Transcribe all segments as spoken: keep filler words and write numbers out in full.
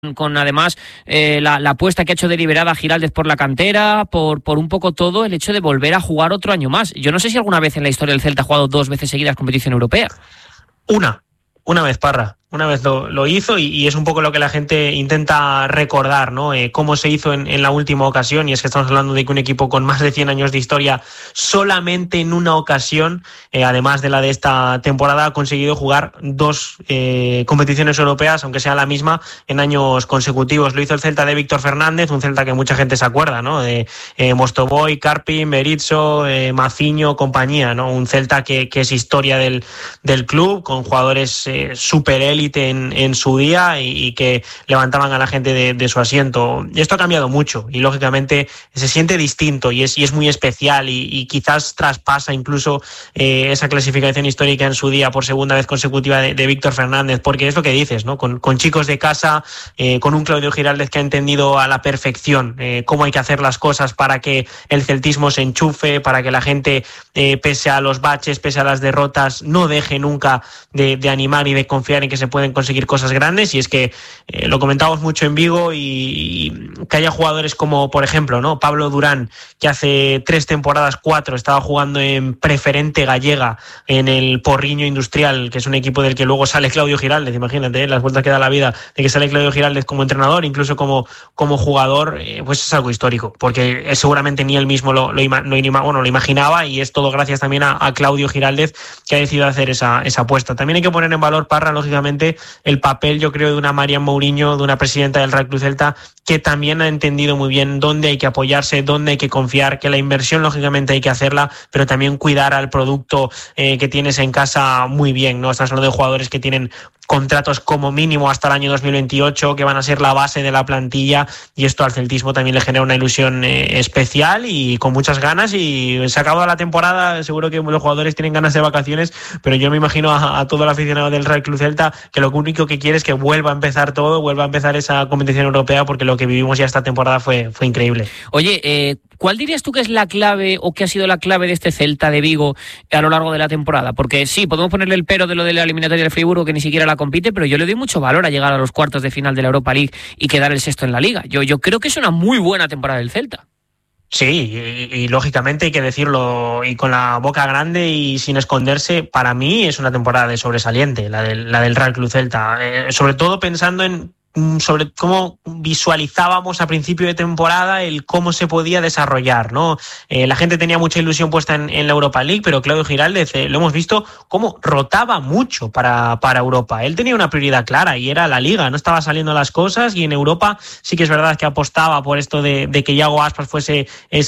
con además eh, la, la apuesta que ha hecho deliberada Giraldez por la cantera, por, por un poco todo el hecho de volver a jugar otro año más. Yo no sé si alguna vez en la historia del Celta ha jugado dos veces seguidas competición europea. Una, una vez, Parra. Una vez lo, lo hizo y, y es un poco lo que la gente intenta recordar, ¿no? Eh, cómo se hizo en, en la última ocasión, y es que estamos hablando de que un equipo con más de cien años de historia solamente en una ocasión, eh, además de la de esta temporada, ha conseguido jugar dos eh, competiciones europeas, aunque sea la misma, en años consecutivos. Lo hizo el Celta de Víctor Fernández, un Celta que mucha gente se acuerda, ¿no? De eh, Mostovoy, Karpin, Berizzo, eh, Maciño, compañía, ¿no? Un Celta que, que es historia del, del club, con jugadores eh, super élite En, en su día y, y que levantaban a la gente de, de su asiento. Esto ha cambiado mucho y lógicamente se siente distinto y es, y es muy especial y, y quizás traspasa incluso eh, esa clasificación histórica en su día por segunda vez consecutiva de, de Víctor Fernández, porque es lo que dices, ¿no? Con, con chicos de casa, eh, con un Claudio Giraldez que ha entendido a la perfección eh, cómo hay que hacer las cosas para que el celtismo se enchufe, para que la gente, eh, pese a los baches, pese a las derrotas, no deje nunca de, de animar y de confiar en que se pueden conseguir cosas grandes. Y es que eh, lo comentamos mucho en Vigo y, y que haya jugadores como, por ejemplo, ¿no? Pablo Durán, que hace tres temporadas, cuatro, estaba jugando en Preferente Gallega, en el Porriño Industrial, que es un equipo del que luego sale Claudio Giraldez. Imagínate, ¿eh? Las vueltas que da la vida de que sale Claudio Giraldez como entrenador, incluso como, como jugador, eh, pues es algo histórico, porque seguramente ni él mismo lo, lo, ima, lo, ima, bueno, lo imaginaba, y es todo gracias también a, a Claudio Giraldez, que ha decidido hacer esa, esa apuesta. También hay que poner en valor, Parra, lógicamente, el papel, yo creo, de una Marian Mourinho, de una presidenta del Real Club Celta, que también ha entendido muy bien dónde hay que apoyarse, dónde hay que confiar, que la inversión lógicamente hay que hacerla, pero también cuidar al producto eh, que tienes en casa muy bien, ¿no? Estás hablando de jugadores que tienen contratos como mínimo hasta el año dos mil veintiocho, que van a ser la base de la plantilla, y esto al celtismo también le genera una ilusión eh, especial y con muchas ganas. Y se ha acabado la temporada, seguro que los jugadores tienen ganas de vacaciones, pero yo me imagino a, a todo el aficionado del Real Club Celta que lo único que quiere es que vuelva a empezar todo, vuelva a empezar esa competición europea, porque lo que vivimos ya esta temporada fue, fue increíble. Oye, eh, ¿cuál dirías tú que es la clave o que ha sido la clave de este Celta de Vigo a lo largo de la temporada? Porque sí, podemos ponerle el pero de lo de la eliminatoria del Friburgo, que ni siquiera la compite, pero yo le doy mucho valor a llegar a los cuartos de final de la Europa League y quedar el sexto en la Liga. Yo, yo creo que es una muy buena temporada del Celta. Sí, y, y lógicamente hay que decirlo y con la boca grande y sin esconderse, para mí es una temporada de sobresaliente, la del, la del Real Club Celta, eh, sobre todo pensando en sobre cómo visualizábamos a principio de temporada el cómo se podía desarrollar, ¿no? Eh, la gente tenía mucha ilusión puesta en, en la Europa League, pero Claudio Giraldez, eh, lo hemos visto cómo rotaba mucho para, para Europa. Él tenía una prioridad clara y era la Liga, no estaba saliendo las cosas, y en Europa sí que es verdad que apostaba por esto de, de que Iago Aspas fuese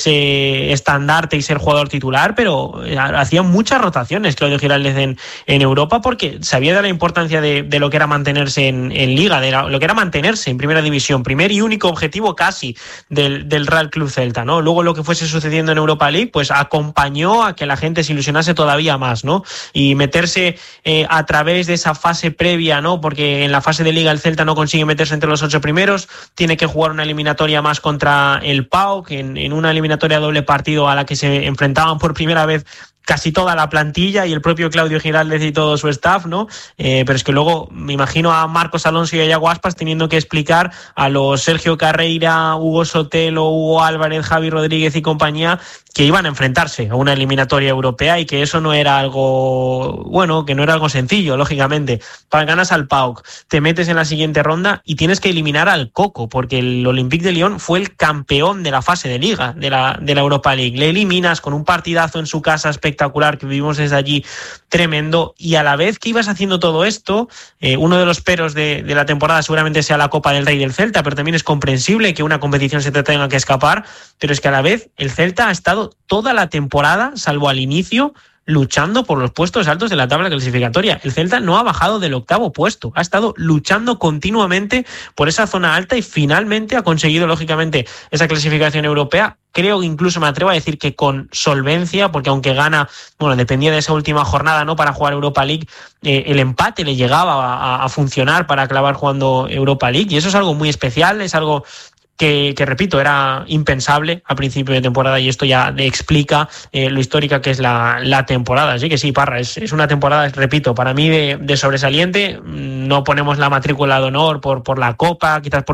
ese estandarte y ser jugador titular, pero eh, hacía muchas rotaciones Claudio Giraldez en, en Europa, porque sabía de la importancia de, de lo que era mantenerse en, en Liga, de la, lo que era mantenerse en primera división, primer y único objetivo casi del, del Real Club Celta, ¿no? Luego lo que fuese sucediendo en Europa League, pues acompañó a que la gente se ilusionase todavía más, ¿no? Y meterse eh, a través de esa fase previa, ¿no? Porque en la fase de Liga el Celta no consigue meterse entre los ocho primeros, tiene que jugar una eliminatoria más contra el P A O K, en, en una eliminatoria doble partido a la que se enfrentaban por primera vez casi toda la plantilla y el propio Claudio Giraldez y todo su staff, ¿no? Eh, pero es que luego me imagino a Marcos Alonso y a Iago Aspas teniendo que explicar a los Sergio Carreira, Hugo Sotelo, Hugo Álvarez, Javi Rodríguez y compañía que iban a enfrentarse a una eliminatoria europea y que eso no era algo, bueno, que no era algo sencillo, lógicamente. Para ganas al P A O K, te metes en la siguiente ronda y tienes que eliminar al Coco, porque el Olympique de Lyon fue el campeón de la fase de Liga, de la, de la Europa League. Le eliminas con un partidazo en su casa espectacular que vivimos desde allí, tremendo, y a la vez que ibas haciendo todo esto, eh, uno de los peros de, de la temporada seguramente sea la Copa del Rey del Celta, pero también es comprensible que una competición se te tenga que escapar, pero es que a la vez el Celta ha estado toda la temporada, salvo al inicio, luchando por los puestos altos de la tabla clasificatoria. El Celta no ha bajado del octavo puesto, ha estado luchando continuamente por esa zona alta y finalmente ha conseguido, lógicamente, esa clasificación europea. Creo que incluso me atrevo a decir que con solvencia, porque aunque gana, bueno, dependía de esa última jornada, ¿no?, para jugar Europa League, eh, el empate le llegaba a, a funcionar para acabar jugando Europa League, y eso es algo muy especial, es algo Que, que repito, era impensable a principio de temporada y esto ya explica eh, lo histórica que es la, la temporada. Así que sí, Parra, es, es una temporada, repito, para mí de, de sobresaliente. No ponemos la matrícula de honor por, por la Copa, quizás por